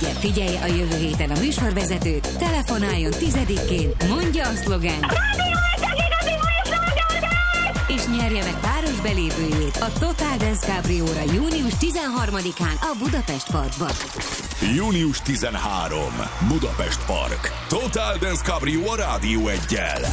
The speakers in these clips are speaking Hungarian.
1-et. Figyelje a jövő héten a műsorvezetőt, telefonáljon 10-én, mondja a szlogánt, és nyerje meg páros belépőjét a Total Dance Cabrióra június 13-án a Budapest Parkban. Június 13. Budapest Park. Total Dance Cabrió a Rádió 1-jel.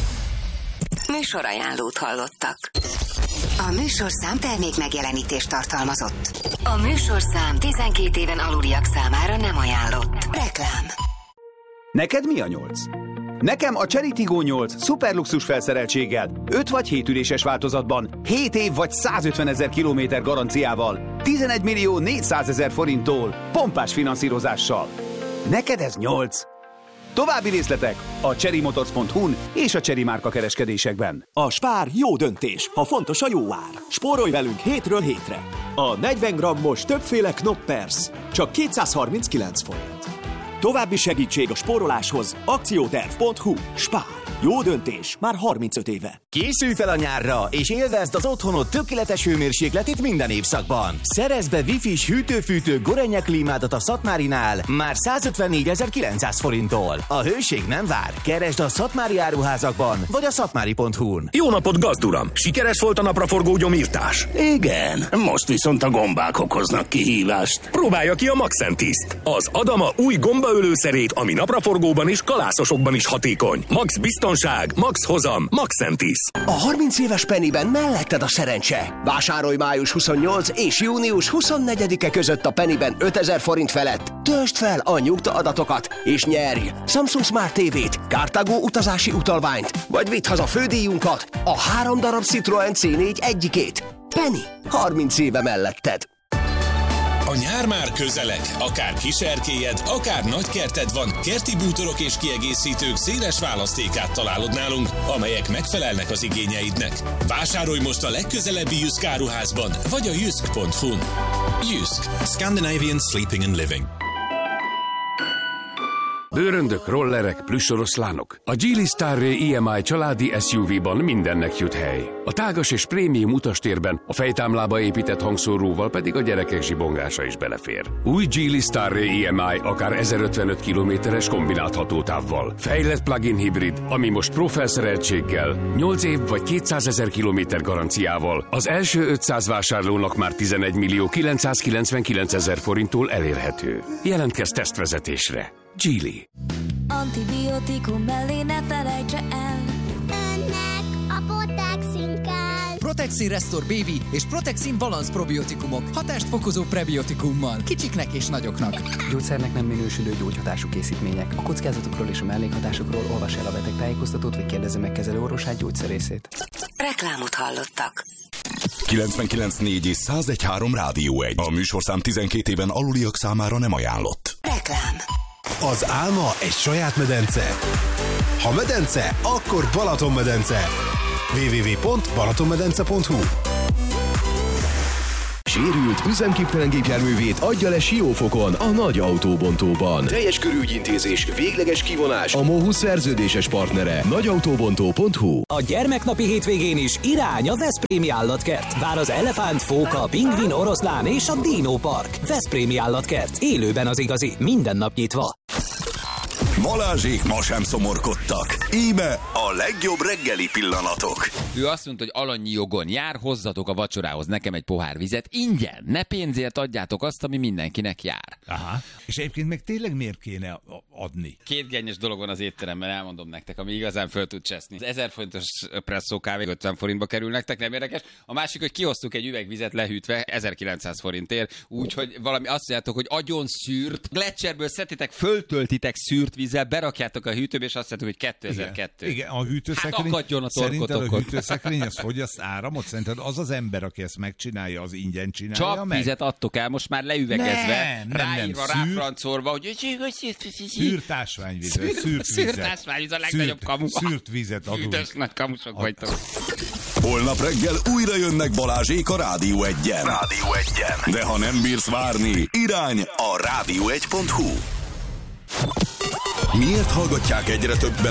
Műsorajánlót hallottak. A műsorszám termék megjelenítést tartalmazott. A műsorszám 12 éven aluliak számára nem ajánlott. Reklám. Neked mi a 8? Nekem a Chery Tiggo 8 szuperluxus felszereltséggel, 5 vagy 7 üléses változatban, 7 év vagy 150 000 kilométer garanciával, 11 millió 400 000 forinttól, pompás finanszírozással. Neked ez 8? További részletek a cherrymotors.hu-n és a Chery márka kereskedésekben. A Spár jó döntés, ha fontos a jó ár. Spórolj velünk hétről hétre. A 40 grammos többféle Knoppers csak 239 forint. További segítség a spóroláshoz akcióterv.hu. Spár. Jó döntés már 35 éve. Készülj fel a nyárra, és élvezd az otthonod tökéletes hőmérsékletét minden évszakban. Szerezd be Wi-Fi-s hűtő-fűtő Gorenje klímádat a Szatmárinál már 154 900 forinttól. A hőség nem vár. Keresd a szatmári áruházakban, vagy a szatmári.hu-n. Jó napot, gazduram! Sikeres volt a napraforgó gyomírtás? Igen, most viszont a gombák okoznak kihívást. Próbálja ki a Maxentiszt, az Adama új gombaölőszerét, ami napraforgóban és kalászosokban is hatékony. Max biztonság, max hozam, Maxentiszt. A 30 éves Pennyben melletted a szerencse. Vásárolj május 28 és június 24-e között a Pennyben 5000 forint felett. Töltsd fel a nyugta adatokat, és nyerj Samsung Smart TV-t, Cartago utazási utalványt, vagy vidd haza fődíjunkat, a 3 darab Citroen C4 egyikét. Penny, 30 éve melletted. A nyár már közeleg, akár kiserkélyed, akár nagykerted van, kerti bútorok és kiegészítők széles választékát találod nálunk, amelyek megfelelnek az igényeidnek. Vásárolj most a legközelebbi Jysk áruházban, vagy a jysk.hu-n. Jysk. Scandinavian Sleeping and Living. Bőröndök, rollerek, plüssoroszlánok. A Geely Starray EMI családi SUV-ban mindennek jut hely. A tágas és prémium utastérben a fejtámlába épített hangszóróval pedig a gyerekek zsibongása is belefér. Új Geely Starray EMI akár 1055 kilométeres kombinált hatótávval. Fejlett plug-in hibrid, ami most Pro felszereltséggel, 8 év vagy 200 000 kilométer garanciával az első 500 vásárlónak már 11 millió 999 000 forinttól elérhető. Jelentkezz tesztvezetésre. Geely. Antibiotikum mellé ne felejtse el. Önnek a Protexin kell. Protexin Restore Baby és Protexin Balance probiotikumok. Hatást fokozó prebiotikummal. Kicsiknek és nagyoknak. Gyógyszernek nem minősülő gyógyhatású készítmények. A kockázatokról és a mellékhatásokról olvas el a betegtájékoztatót, vagy kérdezze meg kezelőorvosát, gyógyszerészét. Reklámot hallottak. 99.4 és 101.3 Rádió 1. A műsorszám 12 éven aluliak számára nem ajánlott. Reklám. Az álma egy saját medence. Ha medence, akkor Balatonmedence. www.balatonmedence.hu. Sérült, üzemképtelen gépjárművét adja le Siófokon, a nagy autóbontóban. Teljes körű ügyintézés, végleges kivonás, a MOHU szerződéses partnere. nagyautóbontó.hu. A gyermeknapi hétvégén is irány a Veszprémi Állatkert. Vár az elefánt, fóka, pingvin, oroszlán és a Dino Park. Veszprémi Állatkert. Élőben az igazi. Minden nap nyitva. Balázsék ma sem szomorkodtak. Íme a legjobb reggeli pillanatok. Ő azt mondta, hogy alanyi jogon jár, hozzatok a vacsorához nekem egy pohár vizet. Ingyen, ne pénzért adjátok azt, ami mindenkinek jár. Aha. És egyébként meg tényleg miért kéne adni? Két gennyes dolog van az étteremben, elmondom nektek, ami igazán föl tud cseszni. Az 1000 forintos presszó kávé 50 forintba kerül nektek, nem érdekes. A másik, hogy kiosztuk egy üvegvizet lehűtve 1900 forintért, úgyhogy valami azt mondjátok, hogy agyon szűrt, Gletscherről szedtétek, föltöltitek szűrt vízzel, berakjátok a hűtőbe, és azt mondjátok, hogy 2002. Igen, a hűtőszekrény. Hát akadjon a szerinted torkotokon. a hűtőszekrény az fogyaszt áramot? Szerinted az az ember, aki ezt megcsinálja, az ingyen csinálja csak meg? Vizet adtok el, most már leüvegezve, ráírva, ráfrancolva, hogy... Szűrt ásványvíz. Szűrt ásványvíz a legnagyobb kamu. Szűrt vizet adunk. Üdös nagy kamusok vagytok. Holnap reggel újra jönnek Balázsék a Rádió 1-en. De ha nem bírsz várni, irány a rádió1.hu. Miért hallgatják egyre többen